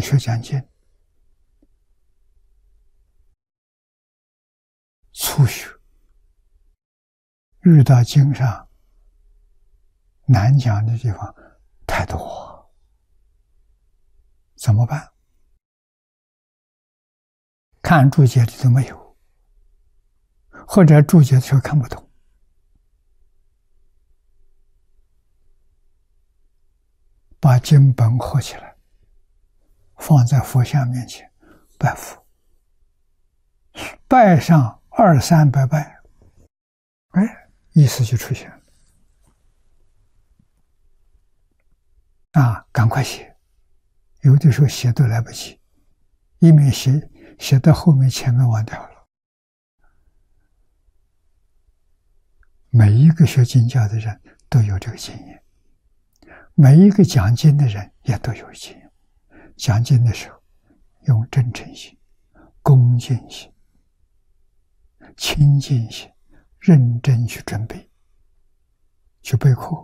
学讲经，初学遇到经上难讲的地方太多，怎么办？看注解里都没有，或者注解的时候看不懂，把经本合起来，放在佛像面前拜佛，拜上200-300拜，意思就出现了。赶快写，有的时候写都来不及，一面写到后面，前面忘掉了。每一个学经教的人都有这个经验，每一个讲经的人也都有经验。讲经的时候，用真诚心、恭敬心、亲近心，认真去准备，去备课。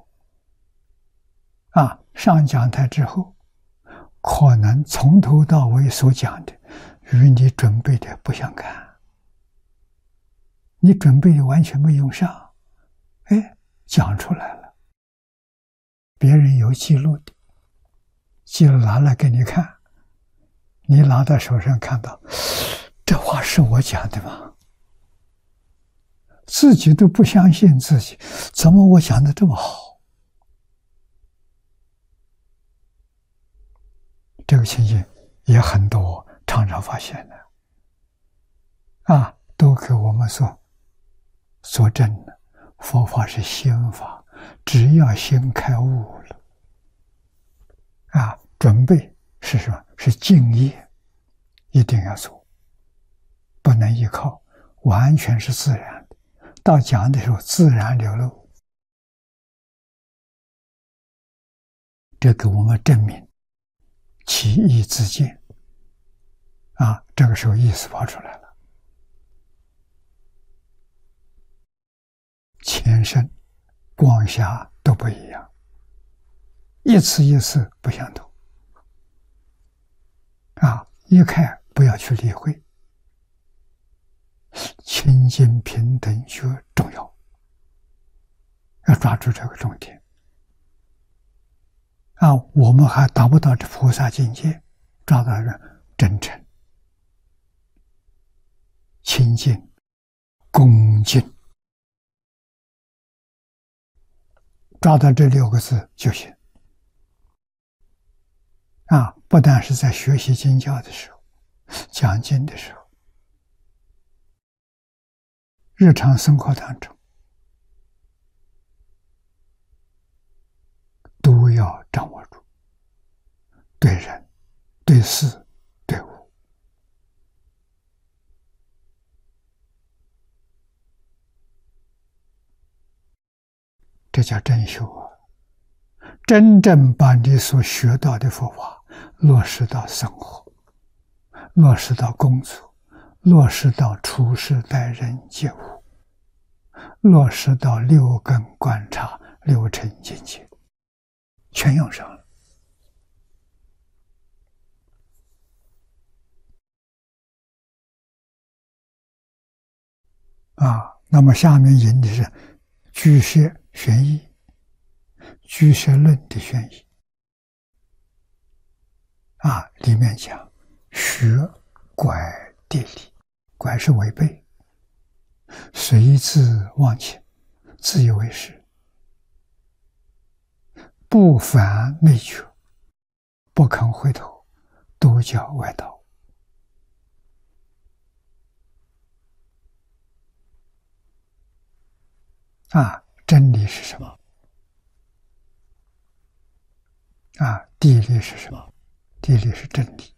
上讲台之后，可能从头到尾所讲的与你准备的不相干，你准备的完全没用上，讲出来了，别人有记录的，记录拿来给你看，你拿到手上看到，这话是我讲的吗？自己都不相信自己，怎么我讲的这么好？这个情形也很多，常常发现的，都给我们所证了。佛法是心法，只要心开悟了，准备是什么？是敬业，一定要做，不能依靠，完全是自然的。到讲的时候自然流露，这给我们证明其意自见，这个时候意思跑出来了。前身光霞都不一样，一次一次不相同，一看不要去理会，清净平等觉重要，要抓住这个重点。我们还达不到这菩萨境界，抓到人真诚、亲近、恭敬，抓到这6个字就行。不但是在学习经教的时候，讲经的时候，日常生活当中都要掌握住，对人、对事、对物。这叫真修真正把你所学到的佛法落实到生活，落实到工作，落实到处事待人接物，落实到6根观察、6尘境界，全用上了。那么下面引的是居学玄义，居学论的玄义。里面讲学拐地理，拐是违背，随自忘情，自以为是，不反内觉，不肯回头，都叫外道。真理是什么？地理是什么？地理是真理。